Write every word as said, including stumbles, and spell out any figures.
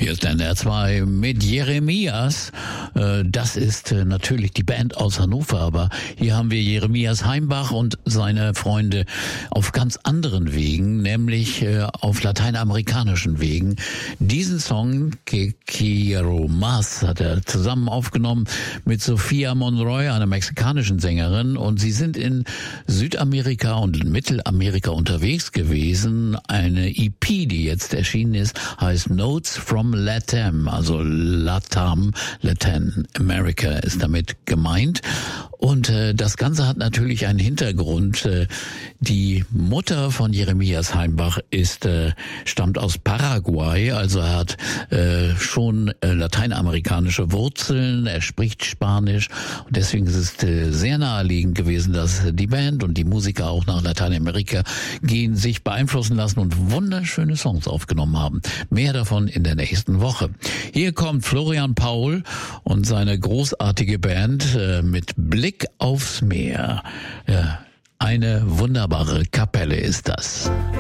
Hier ist N R zwei mit Jeremias. Das ist natürlich die Band aus Hannover, aber hier haben wir Jeremias Heimbach und seine Freunde auf ganz anderen Wegen, nämlich auf lateinamerikanischen Wegen. Diesen Song, Que Quiero Más, hat er zusammen aufgenommen mit Sophia Monroy, einer mexikanischen Sängerin, und sie sind in Südamerika und Mittelamerika unterwegs gewesen. Eine E P, die jetzt erschienen ist, heißt Notes from Latam, also Latam, Latin America ist damit gemeint. Und äh, das Ganze hat natürlich einen Hintergrund. Äh, die Mutter von Jeremias Heimbach ist äh, stammt aus Paraguay, also er hat äh, schon äh, lateinamerikanische Wurzeln, er spricht Spanisch und deswegen ist es äh, sehr naheliegend gewesen, dass die Band und die Musiker auch nach Lateinamerika gehen, sich beeinflussen lassen und wunderschöne Songs aufgenommen haben. Mehr davon in der nächsten Woche. Hier kommt Florian Paul und seine großartige Band äh, mit Blick aufs Meer. Ja, eine wunderbare Kapelle ist das.